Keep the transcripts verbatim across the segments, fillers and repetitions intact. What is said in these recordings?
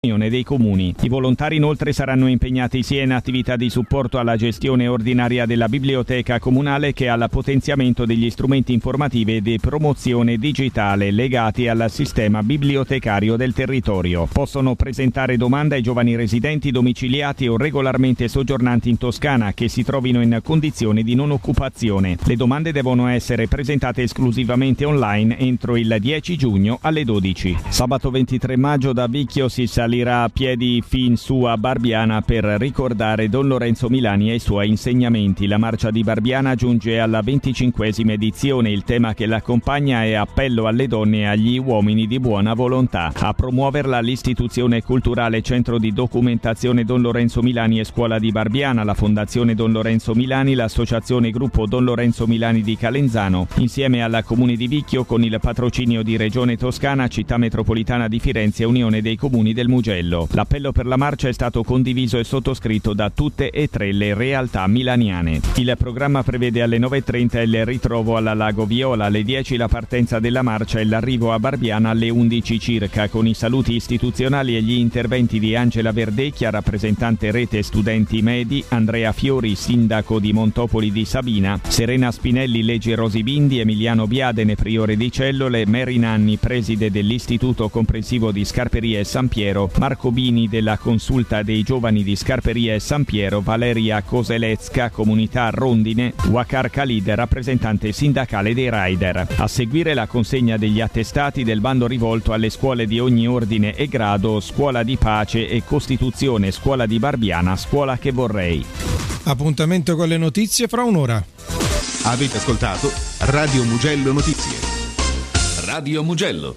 dei comuni. I volontari inoltre saranno impegnati sia in attività di supporto alla gestione ordinaria della biblioteca comunale che al potenziamento degli strumenti informativi e di promozione digitale legati al sistema bibliotecario del territorio. Possono presentare domanda ai giovani residenti, domiciliati o regolarmente soggiornanti in Toscana che si trovino in condizioni di non occupazione. Le domande devono essere presentate esclusivamente online entro il dieci giugno alle dodici. Sabato ventitré maggio da Vicchio si salirà a piedi fin su a Barbiana per ricordare Don Lorenzo Milani e i suoi insegnamenti. La marcia di Barbiana giunge alla venticinquesima edizione. Il tema che l'accompagna è appello alle donne e agli uomini di buona volontà. A promuoverla l'istituzione culturale Centro di Documentazione Don Lorenzo Milani e Scuola di Barbiana, la Fondazione Don Lorenzo Milani, l'associazione Gruppo Don Lorenzo Milani di Calenzano, insieme alla Comune di Vicchio con il patrocinio di Regione Toscana, Città Metropolitana di Firenze e Unione dei Comuni del Mugello. L'appello per la marcia è stato condiviso e sottoscritto da tutte e tre le realtà milaniane. Il programma prevede alle nove e trenta il ritrovo alla Lago Viola, alle dieci la partenza della marcia e l'arrivo a Barbiana alle undici circa, con i saluti istituzionali e gli interventi di Angela Verdecchia, rappresentante Rete Studenti Medi, Andrea Fiori, sindaco di Montopoli di Sabina, Serena Spinelli, Legge Rosibindi, Emiliano Biadene, priore di Cellole, Mary Nanni, preside dell'Istituto Comprensivo di Scarperia e San Piero, Marco Bini della Consulta dei Giovani di Scarperia e San Piero, Valeria Koselezka, Comunità Rondine, Wakar Khalid, rappresentante sindacale dei rider. A seguire la consegna degli attestati del bando rivolto alle scuole di ogni ordine e grado, Scuola di Pace e Costituzione, Scuola di Barbiana, Scuola che vorrei. Appuntamento con le notizie fra un'ora. Avete ascoltato Radio Mugello Notizie. Radio Mugello.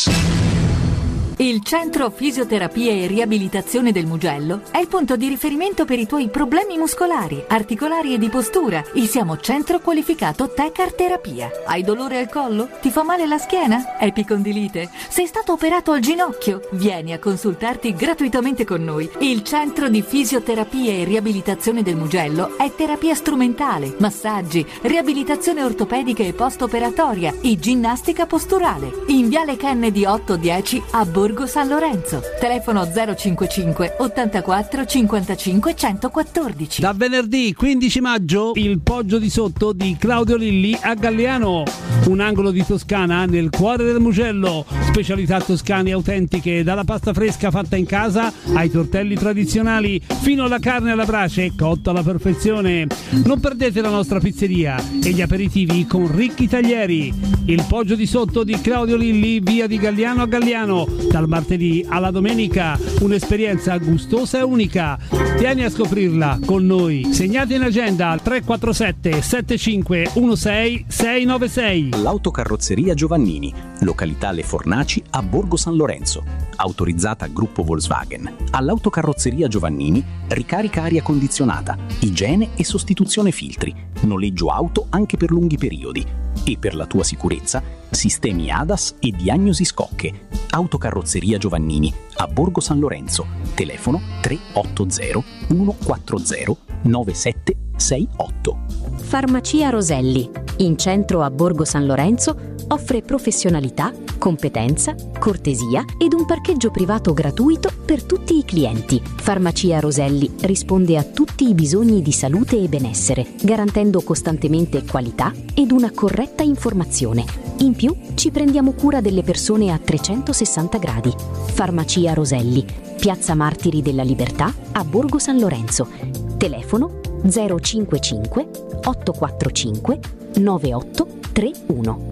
Il Centro Fisioterapia e Riabilitazione del Mugello è il punto di riferimento per i tuoi problemi muscolari, articolari e di postura. Il siamo centro qualificato Tecar Terapia. Hai dolore al collo? Ti fa male la schiena? Epicondilite? Sei stato operato al ginocchio? Vieni a consultarti gratuitamente con noi. Il Centro di Fisioterapia e Riabilitazione del Mugello è terapia strumentale, massaggi, riabilitazione ortopedica e post-operatoria e ginnastica posturale. In Viale Kennedy otto dieci a Borgo San Lorenzo. Telefono zero cinquantacinque ottantaquattro cinquantacinque centoquattordici. Da venerdì quindici maggio il Poggio di Sotto di Claudio Lilli a Galliano, un angolo di Toscana nel cuore del Mugello. Specialità toscane autentiche, dalla pasta fresca fatta in casa ai tortelli tradizionali fino alla carne alla brace cotta alla perfezione. Non perdete la nostra pizzeria e gli aperitivi con ricchi taglieri. Il Poggio di Sotto di Claudio Lilli, via di Galliano a Galliano, dal martedì alla domenica, un'esperienza gustosa e unica. Vieni a scoprirla con noi. Segnate in agenda al tre quattro sette sette cinque uno sei sei nove sei. L'Autocarrozzeria Giovannini, località Le Fornaci a Borgo San Lorenzo. Autorizzata Gruppo Volkswagen. All'Autocarrozzeria Giovannini ricarica aria condizionata, igiene e sostituzione filtri, noleggio auto anche per lunghi periodi. E per la tua sicurezza, sistemi A D A S e diagnosi scocche. Autocarrozzeria Giovannini a Borgo San Lorenzo. Telefono tre otto zero uno quattro zero nove sette sei otto. Farmacia Roselli, in centro a Borgo San Lorenzo, offre professionalità, competenza, cortesia ed un parcheggio privato gratuito per tutti i clienti. Farmacia Roselli risponde a tutti i bisogni di salute e benessere, garantendo costantemente qualità ed una corretta informazione. In più, ci prendiamo cura delle persone a trecentosessanta gradi. Farmacia Roselli, Piazza Martiri della Libertà a Borgo San Lorenzo. Telefono zero cinquantacinque otto quattro cinque nove otto tre uno.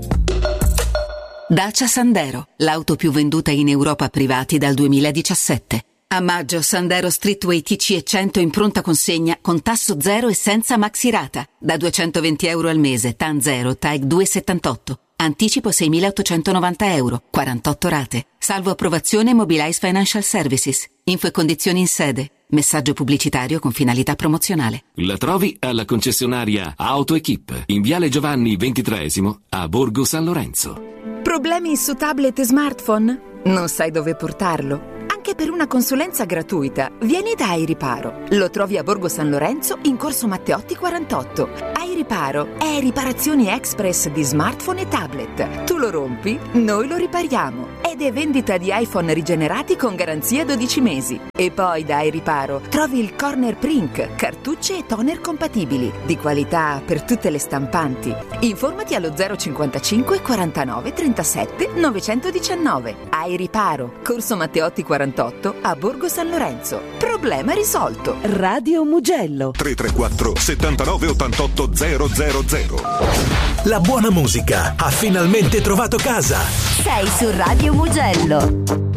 Dacia Sandero, l'auto più venduta in Europa a privati dal duemiladiciassette. A maggio Sandero Streetway T C e cento in pronta consegna con tasso zero e senza maxirata. Da duecentoventi euro al mese, T A N zero, T A E C due virgola settantotto. Anticipo seimilaottocentonovanta euro, quarantotto rate. Salvo approvazione Mobilize Financial Services. Info e condizioni in sede. Messaggio pubblicitario con finalità promozionale. La trovi alla concessionaria AutoEquip in Viale Giovanni ventitreesimo a Borgo San Lorenzo. Problemi su tablet e smartphone? Non sai dove portarlo? Anche per una consulenza gratuita, vieni da iRiparo. Lo trovi a Borgo San Lorenzo in corso Matteotti quarantotto. iRiparo è riparazioni express di smartphone e tablet. Tu lo rompi, noi lo ripariamo. Ed è vendita di iPhone rigenerati con garanzia dodici mesi. E poi da iRiparo trovi il Corner Print, cartucce e toner compatibili, di qualità per tutte le stampanti. Informati allo zero cinquantacinque quarantanove trentasette novecentodiciannove. iRiparo, Corso Matteotti quarantotto a Borgo San Lorenzo. Problema risolto. Radio Mugello. tre tre quattro settantanove ottantotto zero zero zero. La buona musica ha finalmente trovato casa. Sei su Radio Mugello.